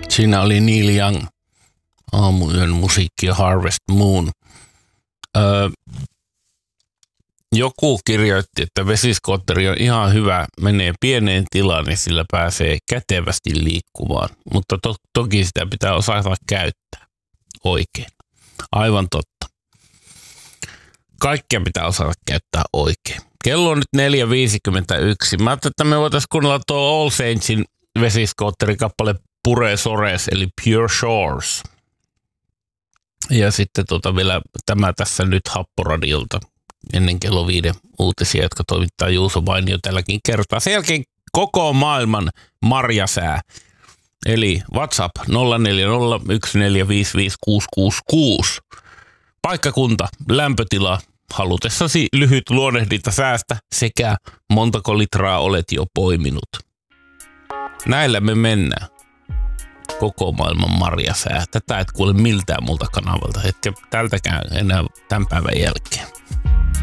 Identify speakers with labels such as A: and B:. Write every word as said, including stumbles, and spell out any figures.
A: Siinä oli Neil Young, Aamuyön musiikki ja Harvest Moon. Öö, joku kirjoitti, että vesiskootteri on ihan hyvä, menee pieneen tilaan, niin sillä pääsee kätevästi liikkumaan. Mutta to- toki sitä pitää osata käyttää oikein. Aivan totta. Kaikkea pitää osata käyttää oikein. Kello on nyt neljä viisikymmentäyksi. Mä ajattelin, että me voitaisiin kuunnella tuo All Saintsin vesiskootterikappale Pure Sores, eli Pure Shores. Ja sitten tuota vielä tämä tässä nyt Happoradiolta ennen kello viiden uutisia, jotka toimittaa Juuso Vainio tälläkin kertaa. Sen jälkeen koko maailman marjasää. Eli WhatsApp nolla neljä nolla yksi neljä viisi viisi kuusi kuusi kuusi. Paikkakunta, lämpötila, halutessasi lyhyt luonnehdinta säästä sekä montako litraa olet jo poiminut. Näillä me mennään. Koko maailman marjasää. Tätä et kuule miltään multa kanavalta, etkä tältäkään enää tämän päivän jälkeen.